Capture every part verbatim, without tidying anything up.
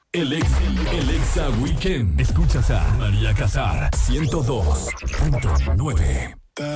El ex, el Exa Weekend. Escuchas a María Casar, ciento dos punto nueve.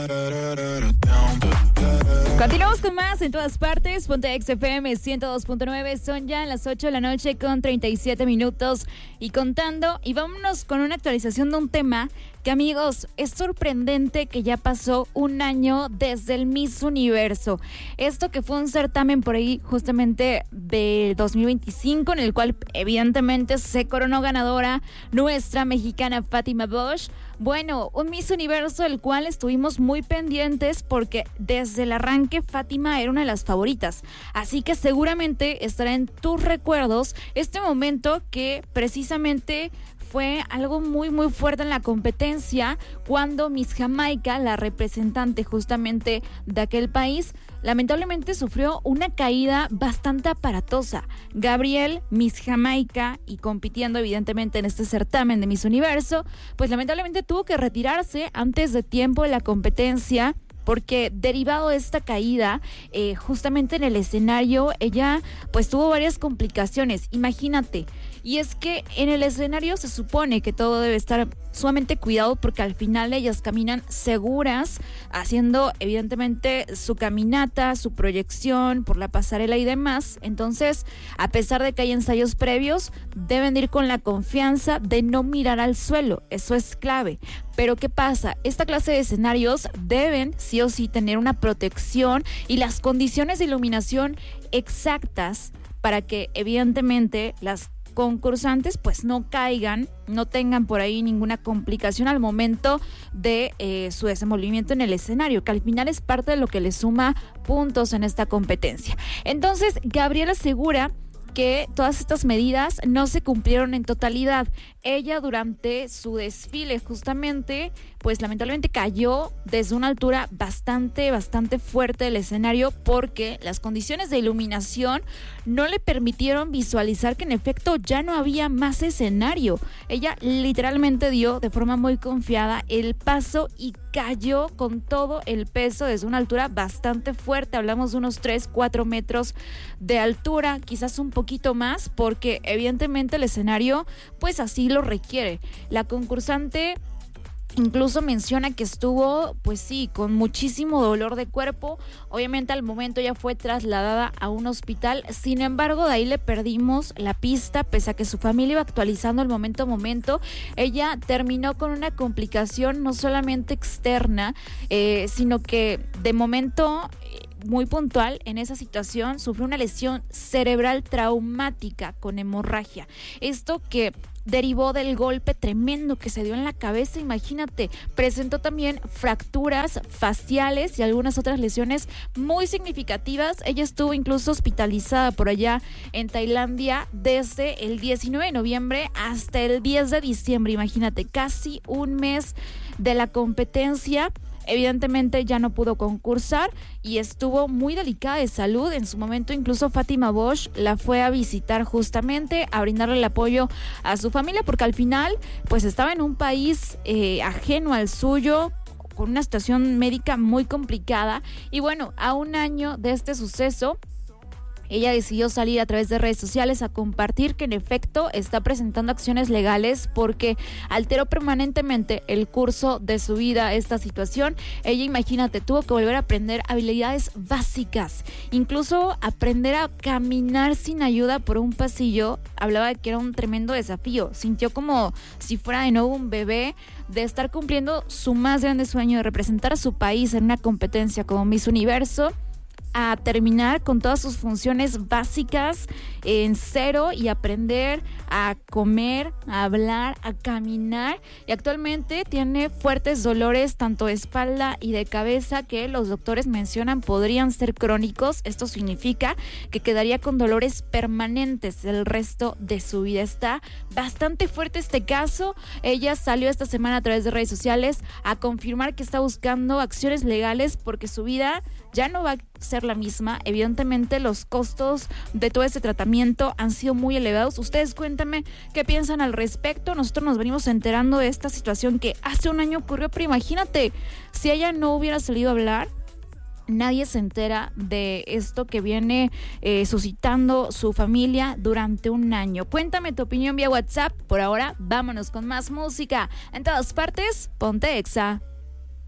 Continuamos con más en todas partes. Ponte X F M ciento dos punto nueve. Son ya las ocho de la noche con treinta y siete minutos y contando. Y vámonos con una actualización de un tema que, amigos, es sorprendente que ya pasó un año desde el Miss Universo. Esto que fue un certamen por ahí justamente de dos mil veinticinco, en el cual evidentemente se coronó ganadora nuestra mexicana Fátima Bosch. Bueno, un Miss Universo el cual estuvimos muy pendientes porque desde el arranque Fátima era una de las favoritas. Así que seguramente estará en tus recuerdos este momento que precisamente fue algo muy muy fuerte en la competencia cuando Miss Jamaica, la representante justamente de aquel país, lamentablemente sufrió una caída bastante aparatosa. Gabriel, Miss Jamaica, y compitiendo evidentemente en este certamen de Miss Universo, pues lamentablemente tuvo que retirarse antes de tiempo de la competencia, porque derivado de esta caída, eh, justamente en el escenario, ella pues tuvo varias complicaciones. Imagínate. Y es que en el escenario se supone que todo debe estar sumamente cuidado porque al final ellas caminan seguras, haciendo evidentemente su caminata, su proyección por la pasarela y demás. Entonces, a pesar de que hay ensayos previos, deben ir con la confianza de no mirar al suelo. Eso es clave. Pero ¿qué pasa? Esta clase de escenarios deben sí o sí tener una protección y las condiciones de iluminación exactas para que evidentemente las concursantes pues no caigan, no tengan por ahí ninguna complicación al momento de eh, su desenvolvimiento en el escenario, que al final es parte de lo que le suma puntos en esta competencia. Entonces, Gabriela asegura que todas estas medidas no se cumplieron en totalidad. Ella durante su desfile justamente, pues lamentablemente cayó desde una altura bastante, bastante fuerte del escenario porque las condiciones de iluminación no le permitieron visualizar que en efecto ya no había más escenario. Ella literalmente dio de forma muy confiada el paso y cayó con todo el peso desde una altura bastante fuerte. Hablamos de unos tres, cuatro metros de altura, quizás un poquito más, porque evidentemente el escenario pues así lo requiere. La concursante incluso menciona que estuvo, pues sí, con muchísimo dolor de cuerpo. Obviamente al momento ya fue trasladada a un hospital. Sin embargo, de ahí le perdimos la pista, pese a que su familia iba actualizando el momento a momento. Ella terminó con una complicación no solamente externa, eh, sino que de momento muy puntual en esa situación sufrió una lesión cerebral traumática con hemorragia. Esto que derivó del golpe tremendo que se dio en la cabeza. Imagínate, presentó también fracturas faciales y algunas otras lesiones muy significativas. Ella estuvo incluso hospitalizada por allá en Tailandia desde el diecinueve de noviembre hasta el diez de diciembre. Imagínate, casi un mes de la competencia. Evidentemente ya no pudo concursar y estuvo muy delicada de salud. En su momento incluso Fátima Bosch la fue a visitar justamente, a brindarle el apoyo a su familia, porque al final pues estaba en un país eh, ajeno al suyo, con una situación médica muy complicada. Y bueno, a un año de este suceso, ella decidió salir a través de redes sociales a compartir que en efecto está presentando acciones legales porque alteró permanentemente el curso de su vida esta situación. Ella, imagínate, tuvo que volver a aprender habilidades básicas, incluso aprender a caminar sin ayuda por un pasillo. Hablaba de que era un tremendo desafío. Sintió como si fuera de nuevo un bebé, de estar cumpliendo su más grande sueño de representar a su país en una competencia como Miss Universo, a terminar con todas sus funciones básicas en cero y aprender a comer, a hablar, a caminar. Y actualmente tiene fuertes dolores tanto de espalda y de cabeza que los doctores mencionan podrían ser crónicos. Esto significa que quedaría con dolores permanentes el resto de su vida. Está bastante fuerte este caso. Ella salió esta semana a través de redes sociales a confirmar que está buscando acciones legales porque su vida ya no va a ser la misma. Evidentemente los costos de todo este tratamiento han sido muy elevados. Ustedes cuéntame qué piensan al respecto. Nosotros nos venimos enterando de esta situación que hace un año ocurrió, pero imagínate si ella no hubiera salido a hablar, nadie se entera de esto que viene eh, suscitando su familia durante un año. Cuéntame tu opinión vía WhatsApp. Por ahora, vámonos con más música. En todas partes, ponte Exa.